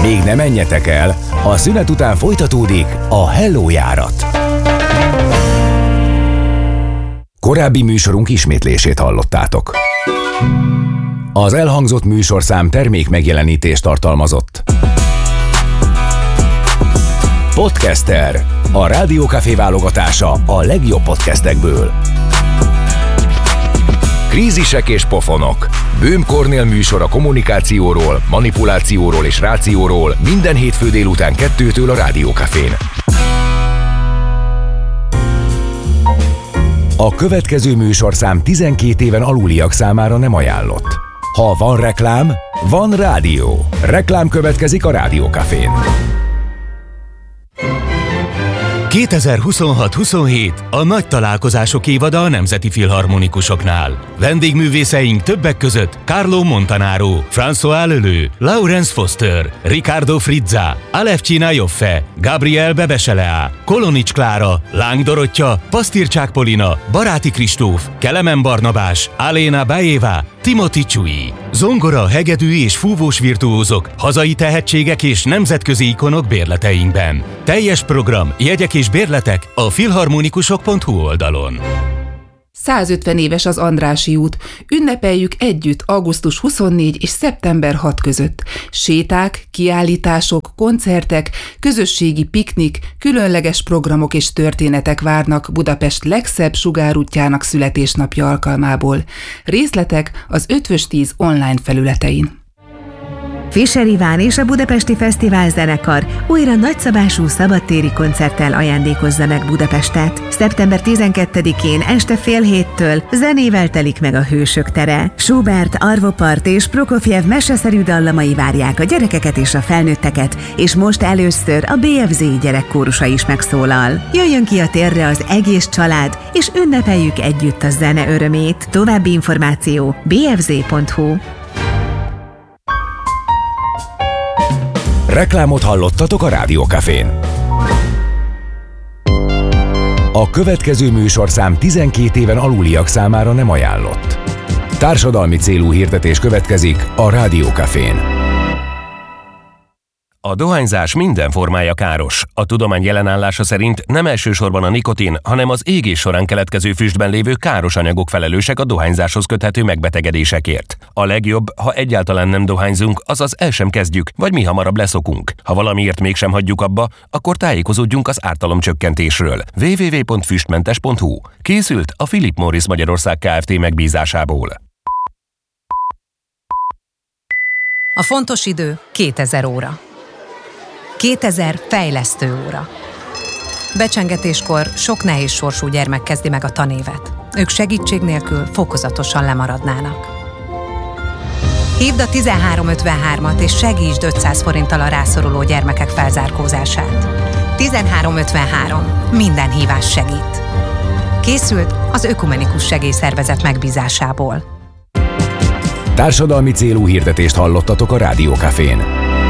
Még ne menjetek el, a szünet után folytatódik a Hello járat. Korábbi műsorunk ismétlését hallottátok. Az elhangzott műsorszám termék megjelenítést tartalmazott. Podcaster, a Rádió Café válogatása a legjobb podcastekből. Krízisek és pofonok. Böhm Kornél műsor a kommunikációról, manipulációról és rációról minden hétfő délután 2-től a Rádió Cafén. A következő műsorszám 12 éven aluliak számára nem ajánlott. Ha van reklám, van rádió. Reklám következik a Rádió Cafén. 2026-27 a nagy találkozások évada a Nemzeti Filharmonikusoknál. Vendégművészeink többek között Carlo Montanaro, François Leleu, Laurence Foster, Riccardo Frizza, Alevcsina Joffe, Gabriel Bebeselea, Kolonics Klára, Láng Dorottya, Pasztircsák Polina, Baráti Kristóf, Kelemen Barnabás, Aléna Bajeva, Timothy Csui. Zongora, hegedű és fúvós virtuózok, hazai tehetségek és nemzetközi ikonok bérleteinkben. Teljes program, jegyek és bérletek a filharmonikusok.hu oldalon. 150 éves az Andrássy út. Ünnepeljük együtt augusztus 24 és szeptember 6 között. Séták, kiállítások, koncertek, közösségi piknik, különleges programok és történetek várnak Budapest legszebb sugárútjának születésnapja alkalmából. Részletek az Eötvös 10 online felületein. Fischer Iván és a Budapesti Fesztivál Zenekar újra nagyszabású szabadtéri koncerttel ajándékozza meg Budapestet. Szeptember 12-én este 6:30 zenével telik meg a Hősök tere. Schubert, Arvo Pärt és Prokofjev meseszerű dallamai várják a gyerekeket és a felnőtteket, és most először a BFZ gyerekkórusa is megszólal. Jöjjön ki a térre az egész család, és ünnepeljük együtt a zene örömét. További információ bfz.hu. Reklámot hallottatok a Rádió Cafén. A következő műsorszám 12 éven aluliak számára nem ajánlott. Társadalmi célú hirdetés következik a Rádió Cafén. A dohányzás minden formája káros. A tudomány jelenállása szerint nem elsősorban a nikotin, hanem az égés során keletkező füstben lévő káros anyagok felelősek a dohányzáshoz köthető megbetegedésekért. A legjobb, ha egyáltalán nem dohányzunk, azaz el sem kezdjük, vagy mi hamarabb leszokunk. Ha valamiért mégsem hagyjuk abba, akkor tájékozódjunk az ártalomcsökkentésről. www.füstmentes.hu. Készült a Philip Morris Magyarország Kft. Megbízásából. A fontos idő 2000 óra. 2000 fejlesztő óra. Becsengetéskor sok nehéz sorsú gyermek kezdi meg a tanévet. Ők segítség nélkül fokozatosan lemaradnának. Hívd a 1353-at és segítsd 500 forinttal a rászoruló gyermekek felzárkózását. 1353. Minden hívás segít. Készült az Ökumenikus Segélyszervezet megbízásából. Társadalmi célú hirdetést hallottatok a Rádió Cafén.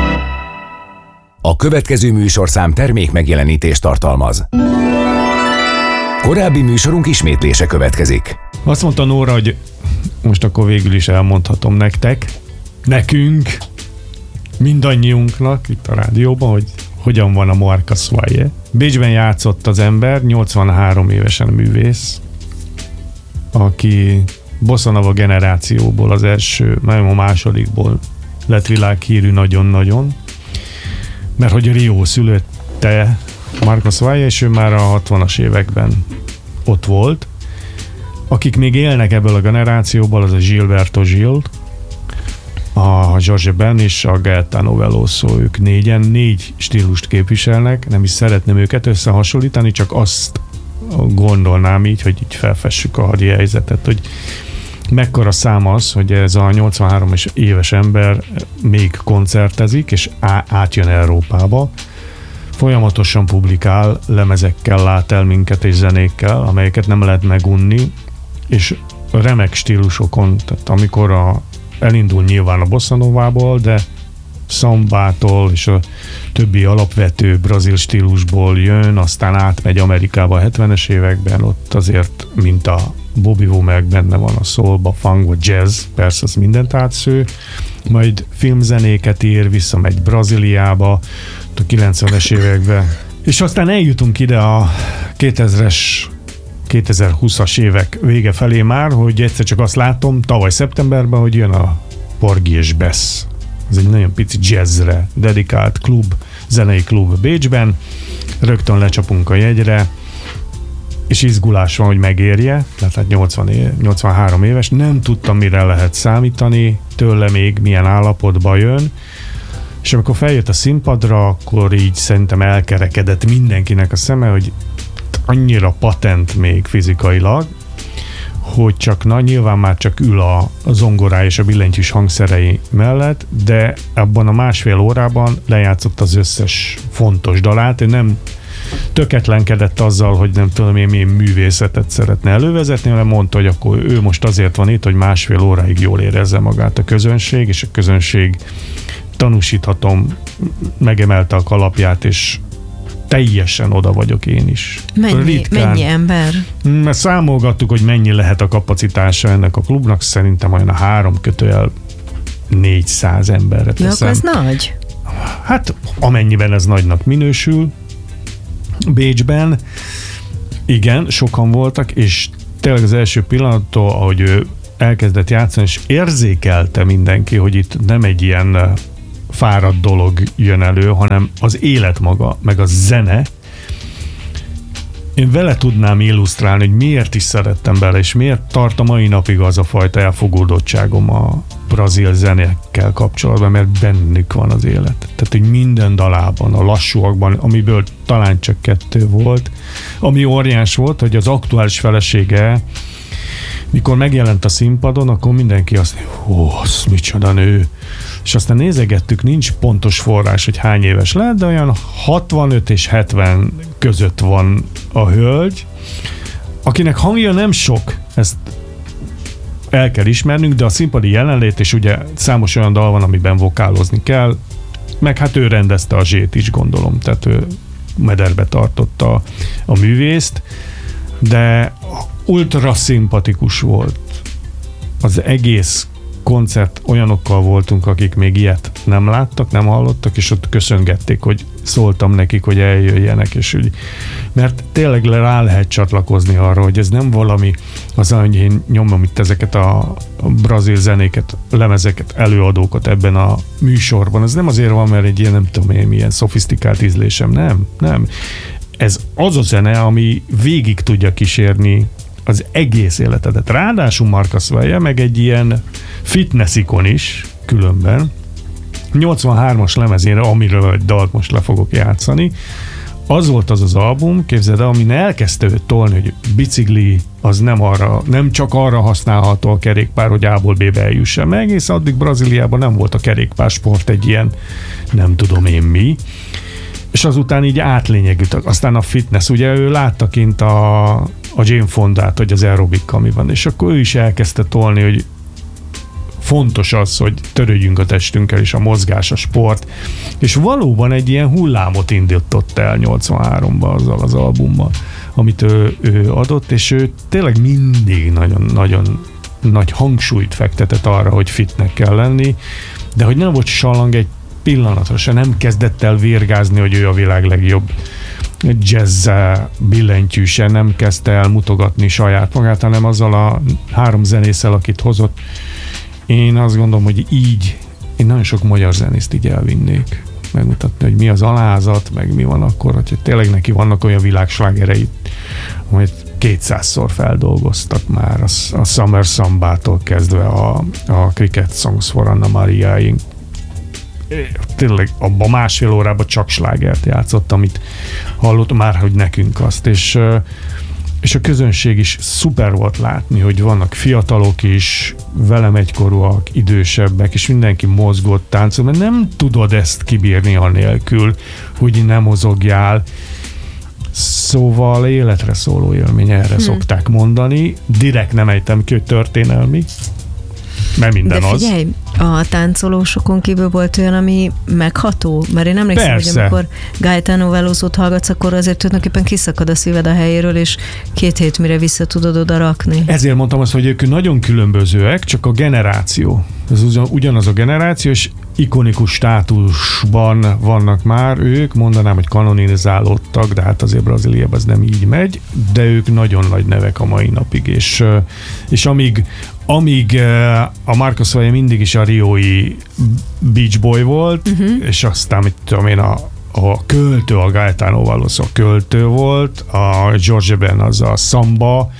A következő műsorszám termék megjelenítést tartalmaz. Korábbi műsorunk ismétlése következik. Azt mondta Nóra, hogy most akkor végül is elmondhatom nekünk, mindannyiunknak itt a rádióban, hogy hogyan van a Marca Suaje. Bécsben játszott az ember, 83 évesen művész, aki bossa nova generációból az első, nem a másodikból lett világhírű nagyon-nagyon, mert hogy Rio szülötte Marca Suaje, és ő már a 60-as években ott volt. Akik még élnek ebből a generációból, az a Gilberto Gil, a Jorge Ben és a Gaetano Veloso, ők négyen 4 stílust képviselnek, nem is szeretném őket összehasonlítani, csak azt gondolnám így, hogy így felfessük a hadi helyzetet, hogy mekkora szám az, hogy ez a 83 éves ember még koncertezik, és átjön Európába. Folyamatosan publikál, lemezekkel lát el minket és zenékkel, amelyeket nem lehet megunni, és remek stílusokon, tehát amikor elindul nyilván a bossa novából, de szambától és a többi alapvető brazil stílusból jön, aztán átmegy Amerikába a 70-es években, ott azért, mint a Bobby Womack benne van a soulba, funk vagy jazz, persze az mindent átsző, majd filmzenéket ír, visszamegy Brazíliába a 90-es években. És aztán eljutunk ide a 2020-as évek vége felé már, hogy egyszer csak azt látom tavaly szeptemberben, hogy jön a Porgy és Bess. Ez egy nagyon pici jazzre dedikált klub, zenei klub Bécsben. Rögtön lecsapunk a jegyre, és izgulás van, hogy megérje, tehát 83 éves, nem tudtam, mire lehet számítani, tőle még milyen állapotba jön, és amikor feljött a színpadra, akkor így szerintem elkerekedett mindenkinek a szeme, hogy annyira patent még fizikailag, hogy csak nyilván már csak ül a zongorá és a billentyűs hangszerei mellett, de abban a másfél órában lejátszott az összes fontos dalát, nem töketlenkedett azzal, hogy nem tudom én milyen művészetet szeretne elővezetni, hanem mondta, hogy akkor ő most azért van itt, hogy másfél óráig jól érezze magát a közönség, és a közönség tanúsíthatom, megemelte a kalapját, és teljesen oda vagyok én is. Mennyi ember? Mert számolgattuk, hogy mennyi lehet a kapacitása ennek a klubnak, szerintem olyan a 3-400 emberre teszem. Ja, akkor ez nagy? Hát amennyiben ez nagynak minősül, Bécsben, igen, sokan voltak, és tényleg az első pillanattól, ahogy ő elkezdett játszani, és érzékelte mindenki, hogy itt nem egy ilyen fáradt dolog jön elő, hanem az élet maga, meg a zene. Én vele tudnám illusztrálni, hogy miért is szerettem bele, és miért tart a mai napig az a fajta elfogódottságom a brazil zenékkel kapcsolatban, mert bennük van az élet. Tehát, hogy minden dalában, a lassúakban, amiből talán csak 2 volt, ami óriás volt, hogy az aktuális felesége, mikor megjelent a színpadon, akkor mindenki azt mondja, az micsoda nő. És aztán nézegettük, nincs pontos forrás, hogy hány éves lehet, de olyan 65 és 70 között van a hölgy, akinek hangja nem sok, ezt el kell ismernünk, de a színpadi jelenlét, és ugye számos olyan dal van, amiben vokálozni kell, meg hát ő rendezte a zsét is, gondolom, tehát ő mederbe tartotta a művészt, de ultra szimpatikus volt. Az egész koncert, olyanokkal voltunk, akik még ilyet nem láttak, nem hallottak, és ott köszöngették, hogy szóltam nekik, hogy eljöjjenek, és úgy, mert tényleg rá lehet csatlakozni arra, hogy ez nem valami az, hogy én nyomom itt ezeket a brazil zenéket, lemezeket, előadókat ebben a műsorban. Ez nem azért van, mert egy ilyen, nem tudom én, milyen szofisztikált ízlésem, nem. Ez az a zene, ami végig tudja kísérni az egész életedet. Ráadásul Marcus Valle meg egy ilyen fitness ikon is különben. 83-as lemezére, amiről egy dalt most le fogok játszani, az volt az az album, képzeld el, amin elkezdte őt tolni, hogy bicikli az nem csak arra használható a kerékpár, hogy A-ból B-be eljusson, meg egész addig Brazíliában nem volt a kerékpársport egy ilyen nem tudom én mi, és azután így átlényegültek. Aztán a fitness, ugye ő látta kint a Jane Fondát, hogy az aerobikkal mi van, és akkor ő is elkezdte tolni, hogy fontos az, hogy törődjünk a testünkkel, és a mozgás, a sport, és valóban egy ilyen hullámot indított el 83-ban azzal az albummal, amit ő adott, és ő tényleg mindig nagyon nagy hangsúlyt fektetett arra, hogy fitnek kell lenni, de hogy nem volt salang egy pillanatra se, nem kezdett el vérgázni, hogy ő a világ legjobb jazz billentyűse, nem kezdte el mutogatni saját magát, hanem azzal a 3 zenészel, akit hozott. Én azt gondolom, hogy így én nagyon sok magyar zenészt így elvinnék, megmutatni, hogy mi az alázat, meg mi van akkor, hogy tényleg neki vannak olyan világslágerei, amit 200-szor feldolgoztak már, a Summer Sambától kezdve a Cricket Songs for Anna Mariaig. Tényleg abban másfél órában csak slágert játszott, amit hallott már, hogy nekünk azt, és a közönség is szuper volt látni, hogy vannak fiatalok is, velem egykorúak, idősebbek, és mindenki mozgott, táncol, mert nem tudod ezt kibírni anélkül, hogy nem mozogjál. Szóval életre szóló élmény, erre szokták mondani. Direkt nem ejtem ki, hogy történelmi. mert minden de az. Figyelj, a táncolósokon kívül volt olyan, ami megható? Mert én emlékszem, Persze. hogy amikor Gaetano Veloso-t hallgatsz, akkor azért tulajdonképpen kiszakad a szíved a helyéről, és 2 hét mire vissza tudod oda rakni. Ezért mondtam azt, hogy ők nagyon különbözőek, csak a generáció. Ez ugyanaz a generáció, és ikonikus státusban vannak már ők, mondanám, hogy kanonizálódtak, de hát azért Brazíliában ez nem így megy, de ők nagyon nagy nevek a mai napig, és amíg a Marcos Valle mindig is a riói Beach Boy volt, és aztán, mit tudom én, a költő, a Gaetano Veloso költő volt, a Jorge Ben az a samba,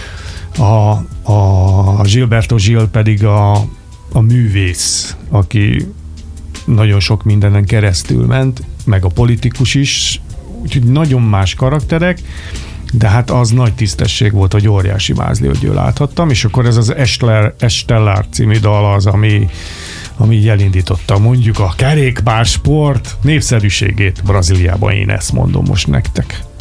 a Gilberto Gil pedig a művész, aki nagyon sok mindenen keresztül ment, meg a politikus is, úgyhogy nagyon más karakterek, de hát az nagy tisztesség volt, hogy óriási mázli, hogy ő láthattam, és akkor ez az Estelar című dal az, ami elindította mondjuk a kerékpársport népszerűségét Brazíliában, én ezt mondom most nektek.